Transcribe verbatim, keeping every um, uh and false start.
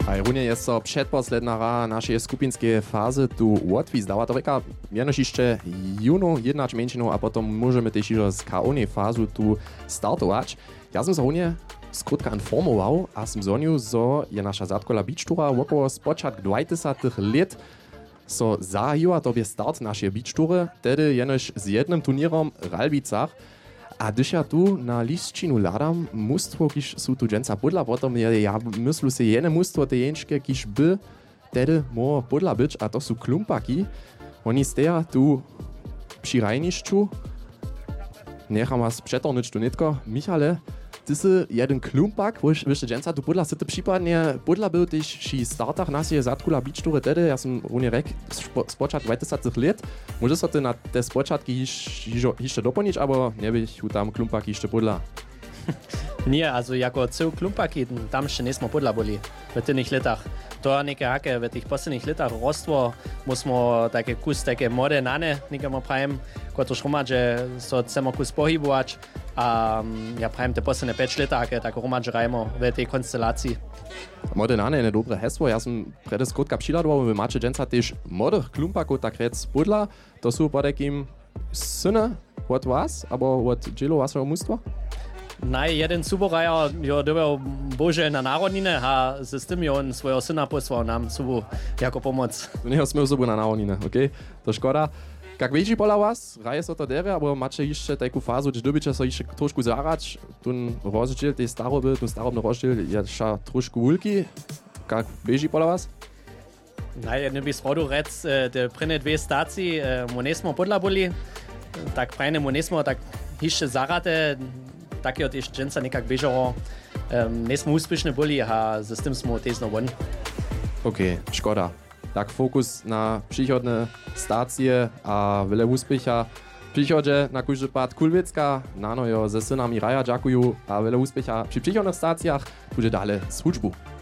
A runie jest to przedposledna ra naszej skupinskiej fazy tu Łotwi. Zdała to reka mianoż jeszcze juno jednać mężczyzną, a potem możemy też już z K O N fazu tu startować. Ja sam runie skrótka informował, a sam zoniu, zo je nasza zadkola beachtura około spočatk dwadzieścia lat so zahiła tobie start naszej beachtury, tedy jenoż z jednym turnierem w Ralbicach. A gdyż ja tu na liścinu ladam, mustwo, kiż su tu dżęca budla, potom ja, ja myslu se jene mustwo te jęczkie, kiż by tedy mo budla być, a to su klumpaki. Oni steja tu przy rajniszczu. Necham was przetornyć tu nitko. Michale, ty si jeden klumpak, wiesz, dżęca tu budla, si ty przypadnie budla był też przy startach naszej zadkula beachtury, tedy ja sam runie rek spočat dwadzieścia lat. Możesz so ty na te spočatki jeszcze dopomnieć, albo nie byś tam klumpaki jeszcze budla? Nie, also jako cel klumpaki tam jeszcze nie smo budla boli w tych latach. To neke hake w tych poslednych latach rostwo, musimy takie kus, takie młode nane, niekamo prajem, które romadže so chcemy kus pohybować, a ja prajem te posledne pięć lat hake tak romadže rajmo w tej konstelacji. Młode nane je dobre hesło, ja sam prede skrótka přiladoval, wy macie dżęca też młodych klumpaków tak rec budla, to są po takim syne od was, albo od dzielu waszego mustwa? Naj, jeden Zuborajer jo dobył bože na narodnine, a z tym jo on swojego syna posłał nam Zubu jako pomoc. To nie osmiał Zubu na narodnine, okej? Okay? To szkoda. Jak wiecie pola was, raje so to dere, aber macie jeszcze taką fazę, gdzie dobycie so jeszcze troszkę zarać, ten rozdziel, tej staroby, ten starobny rozdziel, jeszcze troszkę wulki. Jak wiecie pola was? Naj, nie by zrodu rec, te prynne dwie stacji, monesmo podla boli, tak prajne monesmo, tak jeszcze zarate, tak je też dżęca nekak bežalo. Um, nesmo uspešni boli, a z tym smo tesno won. Okej, okay, szkoda. Tak fokus na przychodne stacje a wiele uspecha. Przychodzie na każdy pad Kulwiecka, nano jo ze synami Raja dziękuję, a wiele uspecha przy przychodnych stacjach, tuže dalej służbu.